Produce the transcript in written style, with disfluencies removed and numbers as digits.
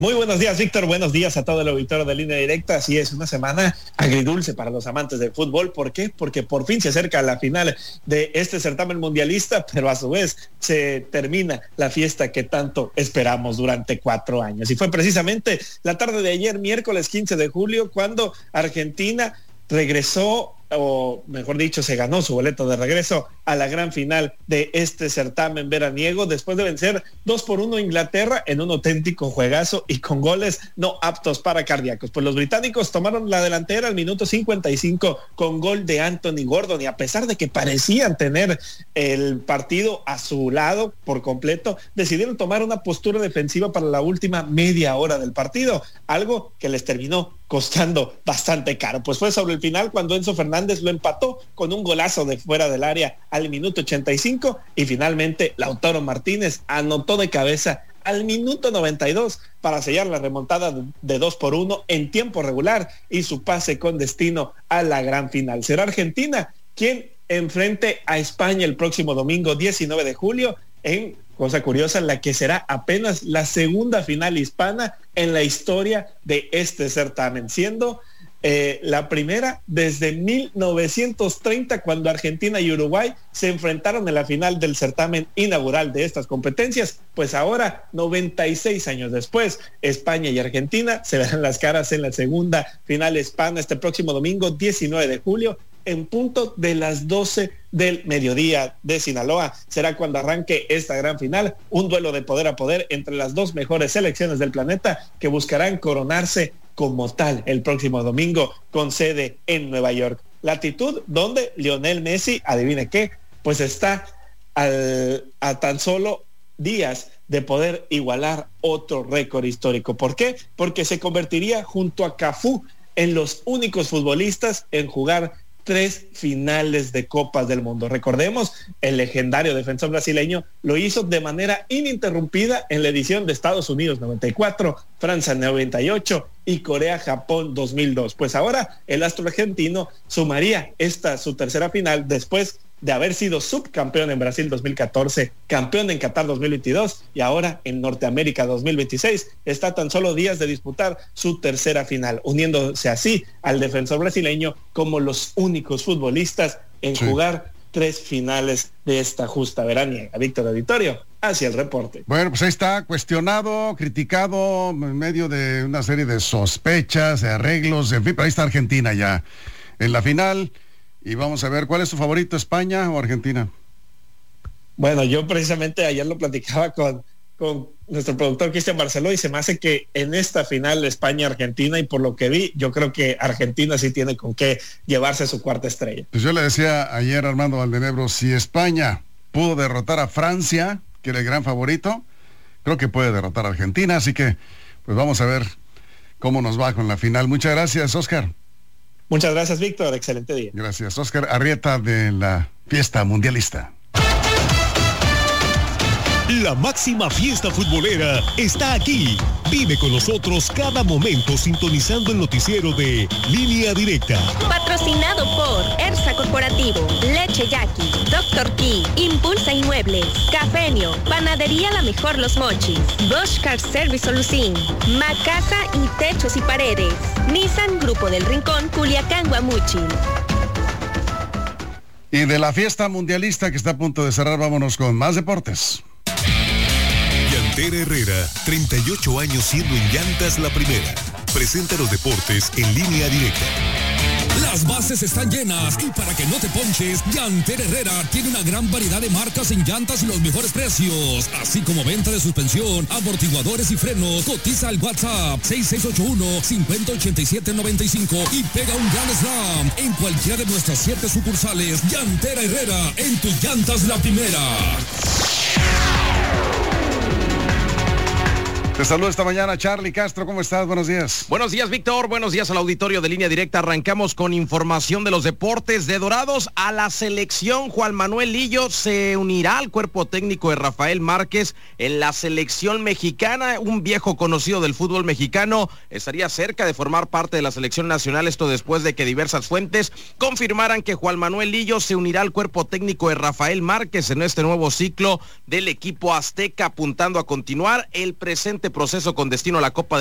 Muy buenos días, Víctor. Buenos días a todo el auditorio de Línea Directa. Así es, una semana agridulce para los amantes del fútbol. ¿Por qué? Porque por fin se acerca la final de este certamen mundialista, pero a su vez se termina la fiesta que tanto esperamos durante 4 años. Y fue precisamente la tarde de ayer, miércoles 15 de julio, cuando Argentina regresó, o mejor dicho, se ganó su boleto de regreso a la gran final de este certamen veraniego, después de vencer 2-1 a Inglaterra en un auténtico juegazo y con goles no aptos para cardíacos. Pues los británicos tomaron la delantera al minuto 55 con gol de Anthony Gordon, y a pesar de que parecían tener el partido a su lado por completo, decidieron tomar una postura defensiva para la última media hora del partido, algo que les terminó costando bastante caro. Pues fue sobre el final cuando Enzo Fernández lo empató con un golazo de fuera del área al minuto 85, y finalmente Lautaro Martínez anotó de cabeza al minuto 92 para sellar la remontada de 2-1 en tiempo regular y su pase con destino a la gran final. Será Argentina quien enfrente a España el próximo domingo 19 de julio en, cosa curiosa, la que será apenas la segunda final hispana en la historia de este certamen, siendo la primera desde 1930, cuando Argentina y Uruguay se enfrentaron en la final del certamen inaugural de estas competencias. Pues ahora, 96 años después, España y Argentina se verán las caras en la segunda final hispana este próximo domingo 19 de julio en punto de las 12 del mediodía de Sinaloa. Será cuando arranque esta gran final, un duelo de poder a poder entre las dos mejores selecciones del planeta que buscarán coronarse como tal el próximo domingo, con sede en Nueva York. Latitud donde Lionel Messi, adivine qué, pues está a tan solo días de poder igualar otro récord histórico. ¿Por qué? Porque se convertiría junto a Cafú en los únicos futbolistas en jugar 3 finales de Copas del Mundo. Recordemos, el legendario defensor brasileño lo hizo de manera ininterrumpida en la edición de Estados Unidos 94, Francia 98 y Corea-Japón 2002. Pues ahora el astro argentino sumaría esta su tercera final después de haber sido subcampeón en Brasil 2014, campeón en Qatar 2022 y ahora en Norteamérica 2026. Está a tan solo días de disputar su tercera final, uniéndose así al defensor brasileño como los únicos futbolistas en jugar 3 finales de esta justa veraniega. Víctor Auditorio, hacia el reporte. Bueno, pues ahí está, cuestionado, criticado, en medio de una serie de sospechas, de arreglos, en fin, pero ahí está Argentina ya en la final. Y vamos a ver, ¿cuál es tu favorito, España o Argentina? Bueno, yo precisamente ayer lo platicaba con nuestro productor Cristian Barceló, y se me hace que en esta final España-Argentina, y por lo que vi, yo creo que Argentina sí tiene con qué llevarse su cuarta estrella. Pues yo le decía ayer a Armando Valdenebro, si España pudo derrotar a Francia, que era el gran favorito, creo que puede derrotar a Argentina, así que pues vamos a ver cómo nos va con la final. Muchas gracias, Oscar. Muchas gracias, Víctor. Excelente día. Gracias, Oscar Arrieta, de la fiesta mundialista. La máxima fiesta futbolera está aquí. Vive con nosotros cada momento sintonizando el noticiero de Línea Directa. Patrocinado por ERSA Corporativo, Leche Yaqui, Dr. Key, Impulsa Inmuebles, Cafenio, Panadería La Mejor Los Mochis, Bosch Car Service Solucín, Macasa y Techos y Paredes, Nissan Grupo del Rincón, Culiacán, Guamuchil. Y de la fiesta mundialista que está a punto de cerrar, vámonos con más deportes. Llantera Herrera, 38 años siendo en llantas la primera. Presenta los deportes en Línea Directa. Las bases están llenas y para que no te ponches, Llantera Herrera tiene una gran variedad de marcas en llantas y los mejores precios, así como venta de suspensión, amortiguadores y frenos. Cotiza al WhatsApp 6681-508795 y pega un gran slam en cualquiera de nuestras 7 sucursales. Llantera Herrera, en tus llantas la primera. Te saludo esta mañana, Charlie Castro, ¿cómo estás? Buenos días. Buenos días, Víctor, buenos días al auditorio de Línea Directa. Arrancamos con información de los deportes. De Dorados a la selección, Juan Manuel Lillo se unirá al cuerpo técnico de Rafael Márquez en la selección mexicana. Un viejo conocido del fútbol mexicano estaría cerca de formar parte de la selección nacional, esto después de que diversas fuentes confirmaran que Juan Manuel Lillo se unirá al cuerpo técnico de Rafael Márquez en este nuevo ciclo del equipo azteca, apuntando a continuar el presente proceso con destino a la Copa